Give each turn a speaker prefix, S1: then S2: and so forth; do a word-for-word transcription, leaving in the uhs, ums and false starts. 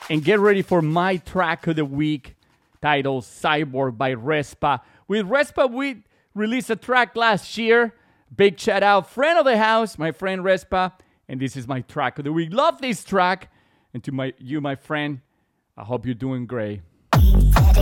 S1: and get ready for my track of the week titled Cyborg by Respa. With Respa, we released a track last year. Big shout out, friend of the house, my friend Respa. And this is my track of the week. Love this track. And to my you, my friend, I hope you're doing great.